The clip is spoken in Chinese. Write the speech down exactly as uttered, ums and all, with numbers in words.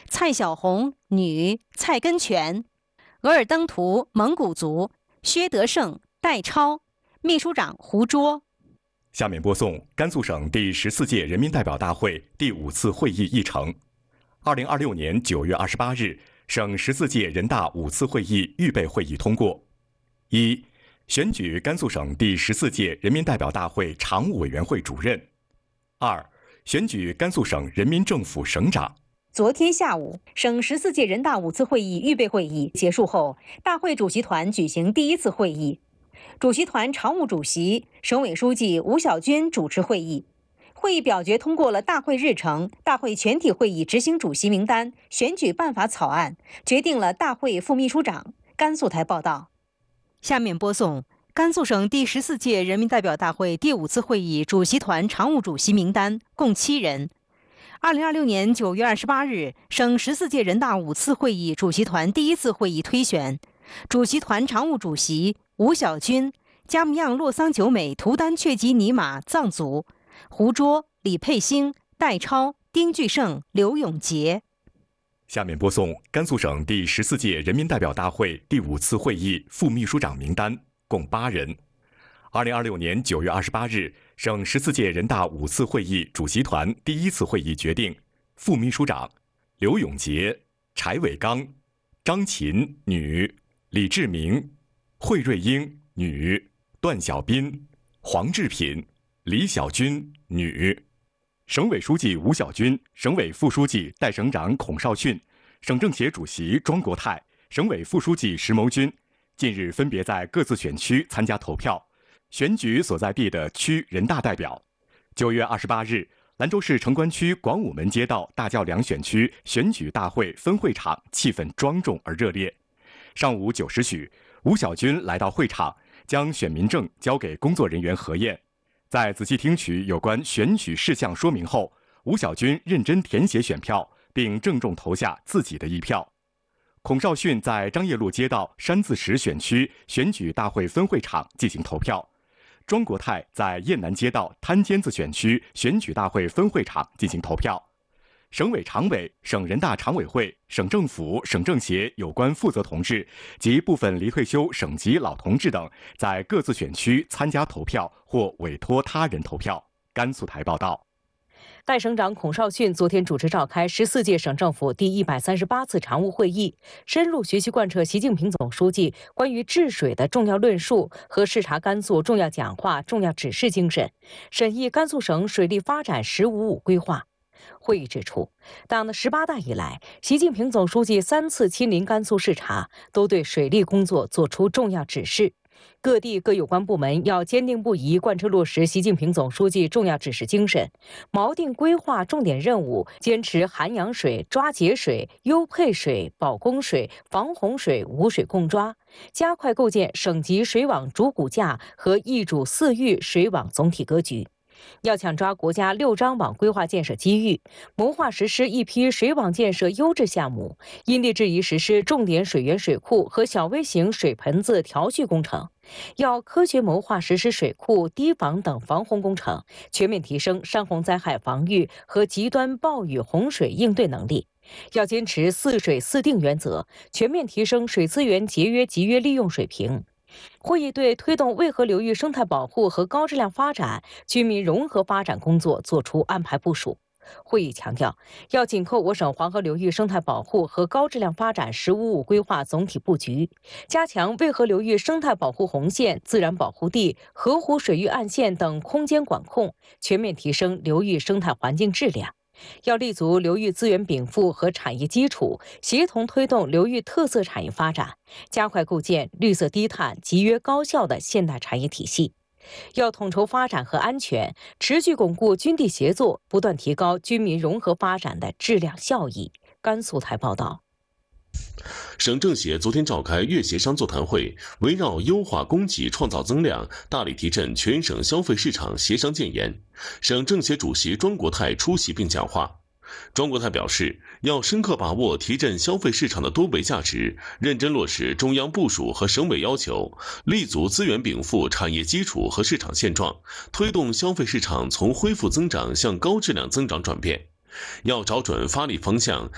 蔡小红，女，蔡根泉；额尔登图，蒙古族，薛德胜、戴超；秘书长胡卓。 下面播送甘肃省第十四届人民代表大会第五次会议议程。二零二六年九月二十八日，省十四届人大五次会议预备会议通过：一、选举甘肃省第十四届人民代表大会常务委员会主任；二、选举甘肃省人民政府省长。 昨天下午，省十四届人大五次会议预备会议结束后，大会主席团举行第一次会议。主席团常务主席、省委书记吴小军主持会议。会议表决通过了大会日程、大会全体会议执行主席名单、选举办法草案，决定了大会副秘书长。甘肃台报道。下面播送甘肃省第十四届人民代表大会第五次会议主席团常务主席名单，共七人。二零二六年九月二十八日，省十四届人大五次会议主席团第一次会议推选，主席团常务主席吴小军，加木样洛桑久美图丹雀吉尼玛藏族，胡卓、李佩兴、戴超、丁巨胜、刘永杰。 下面播送甘肃省第十四届人民代表大会第五次会议副秘书长名单，共八人。二零二六年九月二十八日，省十四届人大五次会议主席团第一次会议决定，副秘书长刘永杰、柴伟刚、张琴，女；李志明、惠瑞英，女；段小斌、黄志品、李小军，女。省委书记吴小军、省委副书记、代省长孔少训、省政协主席庄国泰、省委副书记石谋军近日分别在各自选区参加投票，选举所在地的区人大代表。九月二十八日，兰州市城关区广武门街道大教两选区选举大会分会场气氛庄重而热烈。上午九时许，吴小军来到会场，将选民证交给工作人员核验。在仔细听取有关选举事项说明后，吴小军认真填写选票，并郑重投下自己的一票。孔少训在张掖路街道山字石选区选举大会分会场进行投票，庄国泰在雁南街道滩尖子选区选举大会分会场进行投票。省委常委、省人大常委会、省政府、省政协有关负责同志及部分离退休省级老同志等在各自选区参加投票或委托他人投票。甘肃台报道。 代省长孔少训昨天主持召开十四届省政府第一百三十八次常务会议，深入学习贯彻习近平总书记关于治水的重要论述和视察甘肃重要讲话、重要指示精神，审议甘肃省水利发展“十五五”规划。会议指出，党的十八大以来，习近平总书记三次亲临甘肃视察，都对水利工作作出重要指示。各地各有关部门要坚定不移贯彻落实习近平总书记重要指示精神，锚定规划重点任务，坚持涵养水、抓节水、优配水、保供水、防洪水五水共抓，加快构建省级水网主骨架和一主四域水网总体格局。要抢抓国家六张网规划建设机遇，谋划实施一批水网建设优质项目，因地制宜实施重点水源水库和小微型水盆子调蓄工程。要科学谋划实施水库、堤防等防洪工程，全面提升山洪灾害防御和极端暴雨洪水应对能力。要坚持四水四定原则，全面提升水资源节约集约利用水平。会议对推动渭河流域生态保护和高质量发展、居民融合发展工作作出安排部署。会议强调，要紧扣我省黄河流域生态保护和高质量发展“十五五”规划总体布局，加强渭河流域生态保护红线、自然保护地、河湖水域岸线等空间管控，全面提升流域生态环境质量。要立足流域资源禀赋和产业基础，协同推动流域特色产业发展，加快构建绿色低碳、集约高效的现代产业体系。要统筹发展和安全，持续巩固军地协作，不断提高军民融合发展的质量效益。甘肃台报道。 省政协昨天召开粤协商座谈会，围绕优化供给创造增量，大力提振全省消费市场协商建言。省政协主席庄国泰出席并讲话。庄国泰表示，要深刻把握提振消费市场的多维价值，认真落实中央部署和省委要求，立足资源禀赋、产业基础和市场现状，推动消费市场从恢复增长向高质量增长转变。要找准发力方向，